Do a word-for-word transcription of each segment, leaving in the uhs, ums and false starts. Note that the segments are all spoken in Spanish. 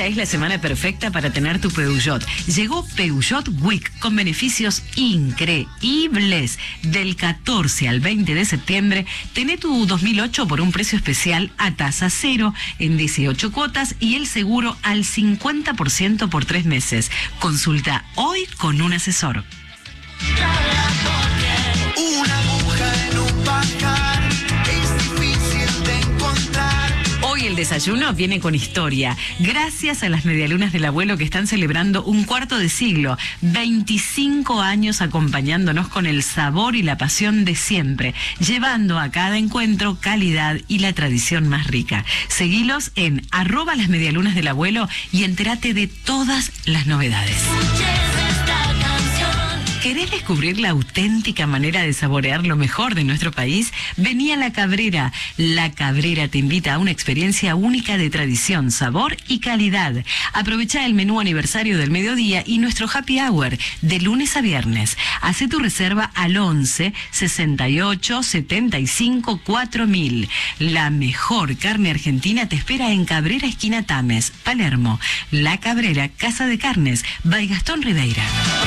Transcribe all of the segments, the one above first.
Esta es la semana perfecta para tener tu Peugeot. Llegó Peugeot Week con beneficios increíbles. Del catorce al veinte de septiembre, tené tu dos mil ocho por un precio especial a tasa cero en dieciocho cuotas y el seguro al cincuenta por ciento por tres meses. Consulta hoy con un asesor. Una aguja en un pajar es difícil de encontrar. Hoy el desayuno viene con historia. Gracias a las medialunas del abuelo que están celebrando un cuarto de siglo, veinticinco años acompañándonos con el sabor y la pasión de siempre, llevando a cada encuentro calidad y la tradición más rica. Seguilos en arroba las medialunas del abuelo y entérate de todas las novedades. ¿Querés descubrir la auténtica manera de saborear lo mejor de nuestro país? Vení a La Cabrera. La Cabrera te invita a una experiencia única de tradición, sabor y calidad. Aprovecha el menú aniversario del mediodía y nuestro happy hour de lunes a viernes. Hacé tu reserva al once, sesenta y ocho, setenta y cinco, cuatro mil. La mejor carne argentina te espera en Cabrera, esquina Tames, Palermo. La Cabrera, Casa de Carnes, by Gastón Ribeira.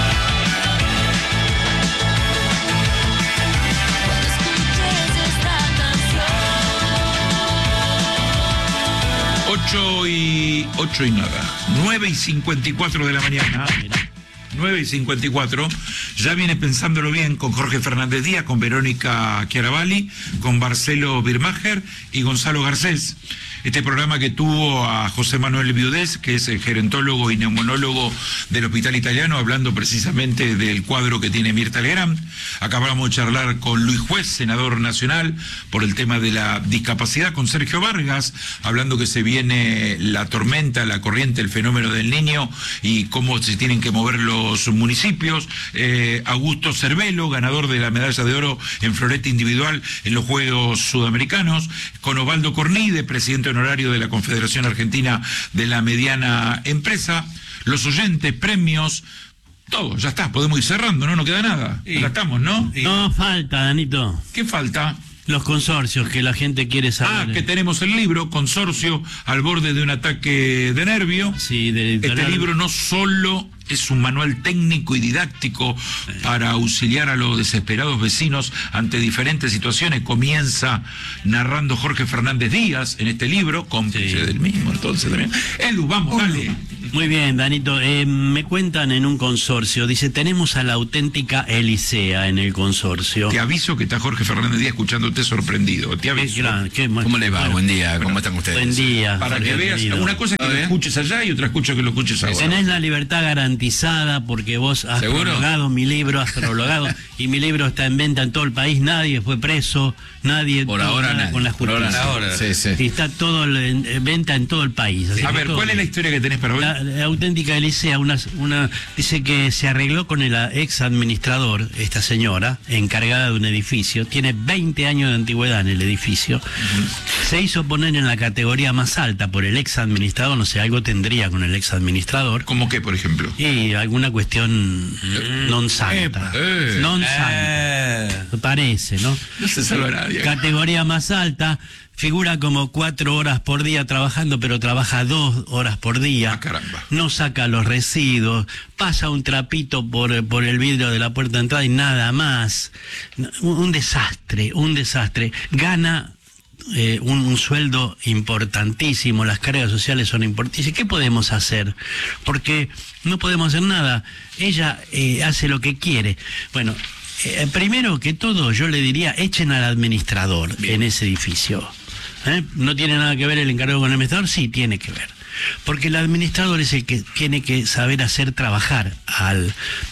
Ocho y, ocho y nada, nueve y cincuenta y cuatro de la mañana, nueve y cincuenta y cuatro, ya viene pensándolo bien con Jorge Fernández Díaz, con Verónica Chiaravalli, con Marcelo Birmacher y Gonzalo Garcés. Este programa que tuvo a José Manuel Viudés, que es el gerontólogo y neumonólogo del Hospital Italiano, hablando precisamente del cuadro que tiene Mirta Legrand. Acabamos de charlar con Luis Juez, senador nacional, por el tema de la discapacidad, con Sergio Vargas, hablando que se viene la tormenta, la corriente, el fenómeno del Niño y cómo se tienen que mover los municipios. Eh, Augusto Cervelo, ganador de la medalla de oro en florete individual en los Juegos Sudamericanos, con Osvaldo Cornide, presidente honorario de la Confederación Argentina de la Mediana Empresa, los oyentes, premios, todo, ya está, podemos ir cerrando, no nos queda nada. Sí. Ya estamos, ¿no? Sí. No falta, Danito. ¿Qué falta? Los consorcios que la gente quiere saber. Ah, que tenemos el libro, Consorcio al borde de un ataque de nervio. Sí, de Este libro no solo es un manual técnico y didáctico para auxiliar a los desesperados vecinos ante diferentes situaciones. Comienza narrando Jorge Fernández Díaz en este libro, cómplice sí. del mismo, entonces también. Edu, vamos, uh, dale. Muy bien, Danito. Eh, me cuentan en un consorcio, dice, tenemos a la auténtica Elisea en el consorcio. Te aviso que está Jorge Fernández Díaz escuchándote sorprendido. Te aviso. Qué gran, qué bueno, ¿Cómo le va? Bueno, buen día, ¿cómo bueno, están ustedes? Buen día. Para que veas, querido. Una cosa es que lo escuches allá y otra escucha que lo escuches ahora. Tenés la libertad garantizada porque vos has ¿Seguro? prologado mi libro, has prologado y mi libro está en venta en todo el país, nadie fue preso, nadie por ahora nadie, con la justicia. Por ahora, sí, sí. Y está todo en, en venta en todo el país. Así a ver, todo. ¿Cuál es la historia que tenés para hoy? La, la auténtica Elisea, una, una dice que se arregló con el ex administrador, esta señora, encargada de un edificio, tiene veinte años de antigüedad en el edificio, uh-huh. se hizo poner en la categoría más alta por el ex administrador, no sé, algo tendría con el ex administrador. ¿Cómo qué, por ejemplo? Y alguna cuestión mm. non santa. Eh, non eh. santa. Parece, ¿no? No se salva nadie. Categoría más alta. Figura como cuatro horas por día trabajando, pero trabaja dos horas por día. Ah, caramba. No saca los residuos, pasa un trapito por, por el vidrio de la puerta de entrada y nada más. Un, un desastre, un desastre. Gana eh, un, un sueldo importantísimo, las cargas sociales son importantísimas. ¿Qué podemos hacer? Porque no podemos hacer nada. Ella eh, hace lo que quiere. Bueno, eh, primero que todo yo le diría, echen al administrador Bien. en ese edificio. ¿Eh? ¿No tiene nada que ver el encargado con el administrador? Sí, tiene que ver. Porque el administrador es el que tiene que saber hacer trabajar al,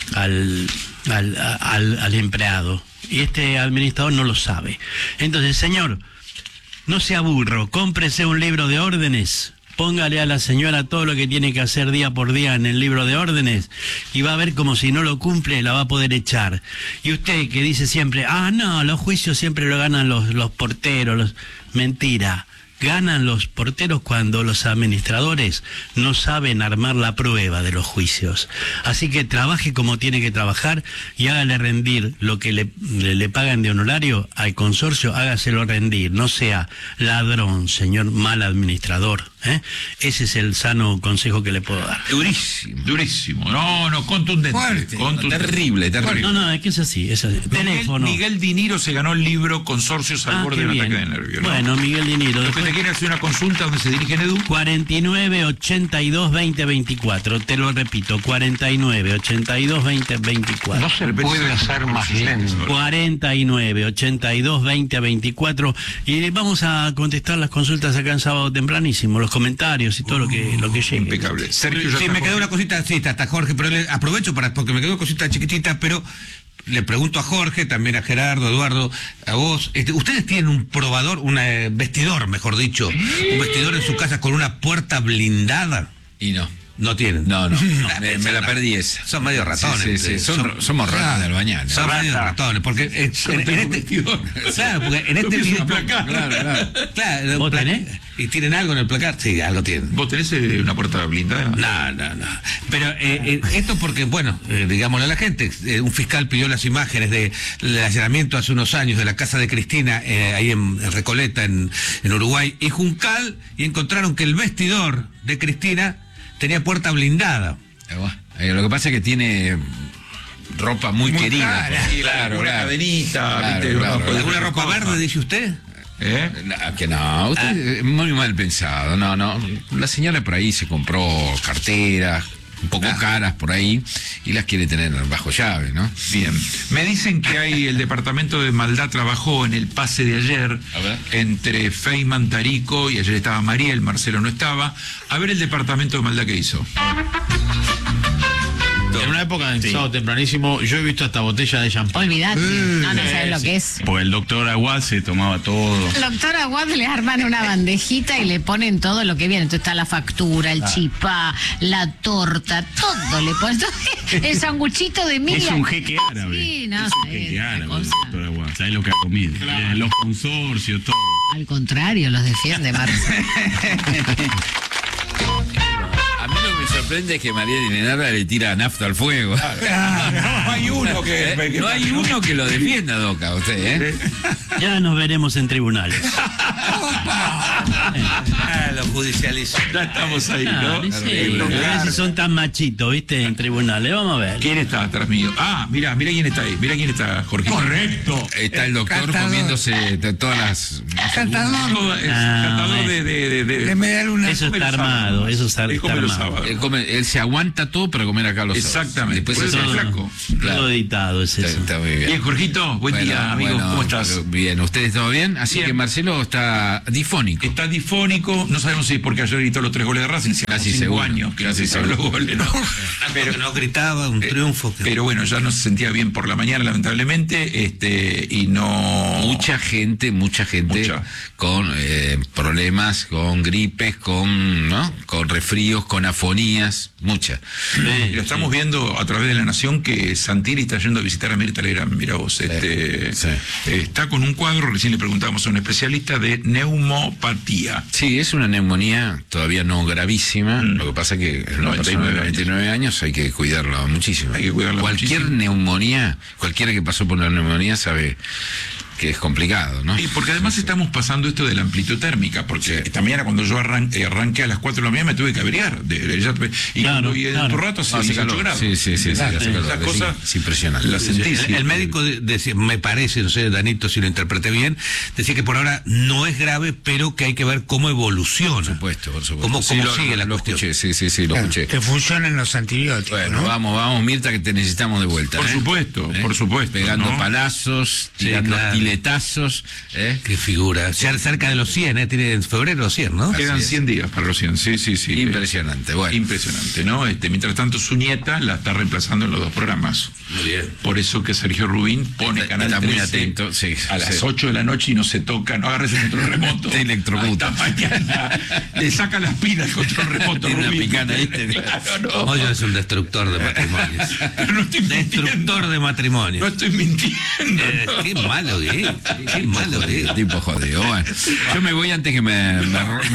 al, al, al, al empleado. Y este administrador no lo sabe. Entonces, señor, no sea burro, cómprese un libro de órdenes, póngale a la señora todo lo que tiene que hacer día por día en el libro de órdenes y va a ver como si no lo cumple la va a poder echar. Y usted que dice siempre, ah, no, los juicios siempre lo ganan los, los porteros, los... mentira. Ganan los porteros cuando los administradores no saben armar la prueba de los juicios. Así que trabaje como tiene que trabajar y hágale rendir lo que le, le, le pagan de honorario al consorcio, hágaselo rendir. No sea ladrón, señor mal administrador. ¿eh? Ese es el sano consejo que le puedo dar. Durísimo, durísimo. No, no, contundente. Fuerte, contundente. terrible, terrible. No, no, es que es así, es así. Miguel, Teléfono. Miguel Diniro se ganó el libro Consorcios al Ah, borde qué de un bien. ataque de nervios, ¿no? Bueno, Miguel Diniro. Los que Después, te quieren hacer una consulta donde se dirigen Edu. cuarenta y nueve, ochenta y dos, veinte, veinticuatro. Te lo repito, cuarenta y nueve, ochenta y dos, veinte, veinticuatro. se puede hacer más lento. cuarenta y nueve, ochenta y dos, veinte, veinticuatro. Y vamos a contestar las consultas acá en sábado tempranísimo, los comentarios y todo lo que, lo que llegue. Impecable. Sergio, ya Sí, está me quedó Jorge. una cosita, sí, está, está Jorge, pero le aprovecho para, porque me quedó una cosita chiquitita, pero le pregunto a Jorge, también a Gerardo, Eduardo, a vos, este, ¿ustedes tienen un probador, un eh, vestidor, mejor dicho, un vestidor en su casa con una puerta blindada? Y no. No tienen. No, no. Ah, me, me la perdí esa. Son medio ratones. Sí, sí, sí. ustedes. Son- somos ratas de albañal. Son medio ratones, porque eh, en, en este... Claro, porque en este... Es una video- placa. Claro, claro. Claro, ¿Vos un placa- tenés? ¿Y tienen algo en el placar? Sí, algo tienen. ¿Vos tenés eh, una puerta blindada? No, no, no. Pero eh, eh, esto porque, bueno, eh, digámosle a la gente, eh, un fiscal pidió las imágenes de- del allanamiento hace unos años de la casa de Cristina, eh, ahí en, en Recoleta, en, en Uruguay, y Juncal, y encontraron que el vestidor de Cristina tenía puerta blindada. Eh, bueno, eh, lo que pasa es que tiene ropa muy, Muy querida. cara, pues. sí, Claro, una claro. cadenita, Claro, ¿viste? claro, Una- claro. ¿Alguna ropa cosa. verde, dice usted? ¿Eh? No, que no, usted es muy mal pensado. No, no. La señora por ahí se compró carteras un poco caras por ahí y las quiere tener bajo llave, ¿no? Bien. Me dicen que hay el departamento de maldad trabajó en el pase de ayer A ver. entre Feynman, Tarico y ayer estaba Mariel, Marcelo no estaba. A ver el departamento de maldad que hizo. En una época, en sábado tempranísimo, yo he visto hasta botella de champán. Olvídate, no, no sabes lo que es. Porque el doctor Aguad se tomaba todo. El doctor Aguad le arman una bandejita y le ponen todo lo que viene. Entonces está la factura, el chipá, la torta, todo le ponen. El sanguchito de Miriam. Es un jeque árabe. Sí, no, es un sabés, jeque esa árabe, el cosa. doctor Aguad. ¿Sabes lo que ha comido? Eh, los consorcios, todo. Al contrario, los defiende, Marcelo. A mí lo que me sorprende es que María de Nenara le tira nafta al fuego. No hay uno que... ¿Eh? que- No hay uno que lo defienda, Doca, usted, ¿eh? Ya nos veremos en tribunales. Ah, lo judicializó. Ya estamos ahí, Ah, ¿no? sí, Terrible. a ver si son tan machitos, ¿viste? En tribunales. Vamos a ver. ¿Quién está atrás mío? Ah, mira, mira quién está ahí. Mira quién está, Jorge. Correcto. Está el doctor Cantador. comiéndose de todas las... Cantador Es Ah, cantador bueno. de, de, de, de- de media luna. Eso come está los armado, sábados. eso está, Es está come los armado. sábados. Él, come- él se aguanta todo para comer acá los sábados. Exactamente. Después Puede se ser todo- flaco. Claro. Todo editado es Está, eso. está muy bien. Bien, Jorgito, buen Bueno, día, amigo. bueno, ¿Cómo estás? Bien, ¿ustedes todo bien? Así Bien. que Marcelo está difónico. Está difónico, no sabemos si porque ayer gritó los tres goles de Racing, si Casi cinco seguro. años que no Casi se sabe los seguro. goles, ¿no? Pero no gritaba, un triunfo. que- Pero bueno, ya no se sentía bien por la mañana, lamentablemente, este, y no... Mucha gente, mucha gente Mucha. con eh, problemas, con gripes, con, ¿no? Con resfríos, con afonías, mucha. Y lo estamos viendo a través de La Nación que Santilli está yendo a visitar a Mirta Legrand, mira vos, este, sí. eh, está con un cuadro, recién le preguntábamos a un especialista, de neumopatía. Sí, es una neumonía todavía no gravísima, Mm. lo que pasa que en noventa y nueve noventa y nueve años hay que cuidarlo muchísimo. Hay que cuidarlo Cualquier muchísimo. neumonía, cualquiera que pasó por una neumonía sabe que es complicado, ¿no? Y porque además estamos pasando esto de la amplitud térmica, porque Sí. esta mañana cuando yo arranqué, arranqué a las cuatro de la mañana me tuve que abrigar. De, de- ya- y Claro, cuando y en claro. tu rato hace No, hace dieciocho calor. grados. Sí, sí, sí, sí, Claro, hace calor. Esa Es- cosa es impresionante. la sentí. El, sí. el médico de- decía, me parece, no sé, Danito, si lo interpreté bien, decía que por ahora no es grave, pero que hay que ver cómo evoluciona. Por supuesto, por supuesto. ¿Cómo, Sí, cómo lo, sigue la lo cuestión? escuché, sí, sí, sí, lo escuché. Que funcionen los antibióticos, Bueno, ¿no? vamos, vamos, Mirta, que te necesitamos de vuelta. Por ¿eh? supuesto, ¿Eh? por supuesto, Pegando ¿no? palazos, Sí, tirando claro. piletazos. ¿eh? Qué figura. Ya cerca de los cien, ¿eh? Tiene en febrero los cien, ¿no? Quedan Así es. cien días para los cien, sí, sí, sí. Impresionante, bueno. Impresionante, ¿no? Este, mientras tanto, su nieta la está reemplazando en los dos programas. Muy bien. Por eso que Sergio Rubín pone Está- Canal está muy trece atento, sí, a las sí. ocho de la noche y no se toca, no agarres el control remoto. Te electrocuta. Hasta mañana. Le saca las pilas al control remoto. Tiene una Rubín. picana, ¿viste? Claro, no. Hoyo es un destructor de matrimonios. Pero no estoy mintiendo. Destructor de No matrimonios. estoy mintiendo. Eh, no. qué malo que es. Qué malo que es. El tipo jodido. Bueno, yo me voy antes que me... me-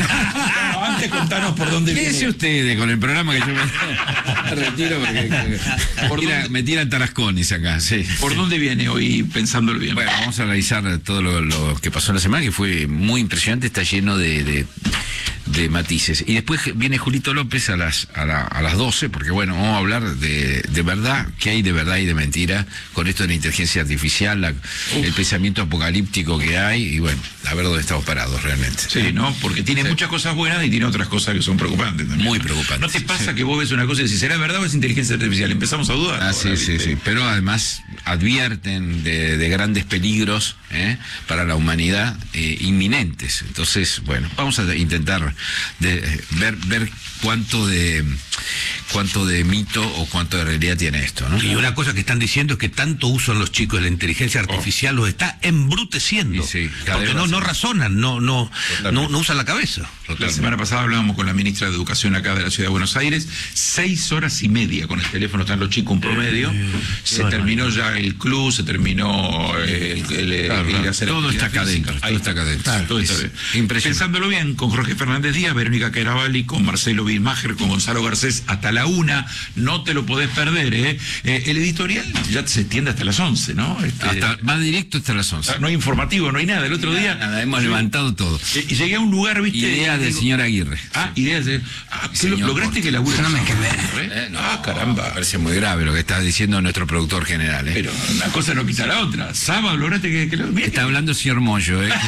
No, antes contanos por dónde ¿Qué viene. dice usted con el programa que yo me retiro? Porque ¿Por tira- dónde? me tiran tarasconis acá, sí. ¿Por dónde viene hoy pensándolo bien? Bueno, vamos a analizar todo lo, lo que pasó en la semana, que fue muy impresionante, está lleno de, de, de matices. Y después viene Julito López a las a, la, a las doce, porque bueno, vamos a hablar de, de verdad, qué hay de verdad y de mentira con esto de la inteligencia artificial, la, el pensamiento apocalíptico que hay, y bueno, a ver dónde estamos parados realmente. Sí, ¿no? Porque tiene Sí. muchas cosas buenas y tiene otras cosas que son preocupantes también. Muy preocupantes. ¿No te pasa Sí. que vos ves una cosa y decís, ¿será verdad o es inteligencia artificial? Empezamos a dudar. Ah, ahora, sí, sí, ¿viste? sí. Pero además advierten de, de grandes peligros ¿eh? para la humanidad eh, inminentes. Entonces, bueno, vamos a intentar de, ver, ver cuánto de cuánto de mito o cuánto de realidad tiene esto, ¿no? Y una cosa que están diciendo es que tanto uso en los chicos de la inteligencia artificial los está embruteciendo. Y sí, cada porque vez no, más. no razonan, no, no, no, no usan la cabeza. La semana pasada hablábamos con la ministra de Educación acá de la Ciudad de Buenos Aires, seis horas y media con el teléfono están los chicos, un promedio. Se terminó ya el club, se terminó el, el- el- Claro, ir a claro. hacer Todo actividad está acá física. adentro, Ahí todo está acá adentro. Claro, todo Es está bien. impresionante. Pensándolo bien, con Jorge Fernández Díaz, Verónica Chiaravalli, con Marcelo Bismacher, con Gonzalo Garcés, hasta la una, no te lo podés perder, ¿eh? Eh, el editorial ya se extiende hasta las once, ¿no? Este, Hasta, va directo hasta las once. no hay informativo, no hay nada. El otro día... Nada, hemos levantado todo. Eh, Y llegué a un lugar, ¿viste? Idea del Digo, señor Aguirre. Ah, ideas de... Ah, ¿qué Señor lo- ¿lograste Porto. que labure? Yo no me quemé. Eh, no, Ah, caramba. Me parece muy grave lo que está diciendo nuestro productor general. ¿eh? Pero una cosa no quita la otra. Sábado lograste que, que lo... Mirá Está que- hablando el señor Moyo. ¿eh?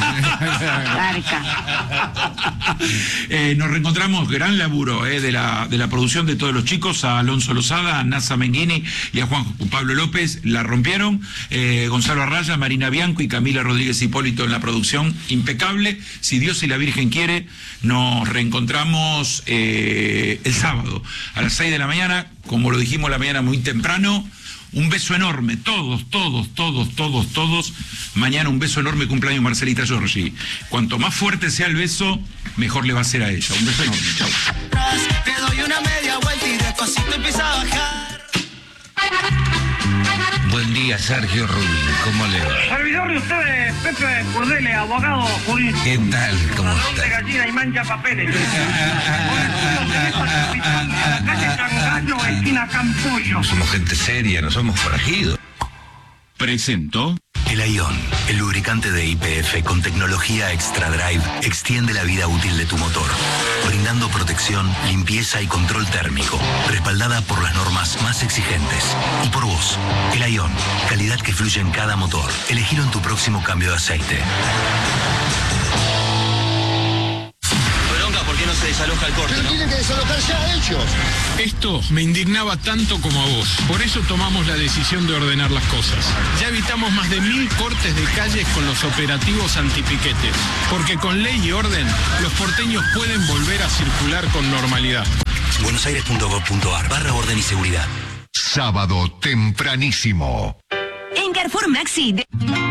Eh, nos reencontramos, gran laburo eh, de, la, de la producción de todos los chicos, a Alonso Lozada, a Nasa Menghini y a Juan Pablo López, la rompieron, eh, Gonzalo Arraya, Marina Bianco y Camila Rodríguez Hipólito en la producción, impecable. Si Dios y la Virgen quiere, nos reencontramos eh, el sábado a las seis de la mañana, como lo dijimos la mañana muy temprano. Un beso enorme, todos, todos, todos, todos, todos. Mañana un beso enorme, cumpleaños Marcelita Giorgi. Cuanto más fuerte sea el beso, mejor le va a ser a ella. Un beso enorme, chao. Te doy una media vuelta y despacito empieza a bajar. Buen día, Sergio Rubín. ¿Cómo le va? Servidor de ustedes, Pepe Curdele, abogado jurista. ¿Qué tal? ¿Cómo Ladrón de está? gallina y mancha papeles. Por estudios de Beto Capitán, a la calle Tangallo, esquina Campollo. Somos gente seria, no somos forajidos. Presentó El Aion, el lubricante de Y P F con tecnología Extra Drive, extiende la vida útil de tu motor, brindando protección, limpieza y control térmico, respaldada por las normas más exigentes. Y por vos, el Aion, calidad que fluye en cada motor. Elegilo en tu próximo cambio de aceite. ¿Por qué no se desaloja el corte? Pero tienen que desalojar ya ellos. Esto me indignaba tanto como a vos. Por eso tomamos la decisión de ordenar las cosas. Ya evitamos más de mil cortes de calles con los operativos antipiquetes. Porque con ley y orden, los porteños pueden volver a circular con normalidad. buenosaires punto gov punto ar barra orden y seguridad. Sábado tempranísimo. En Carrefour Maxi. de-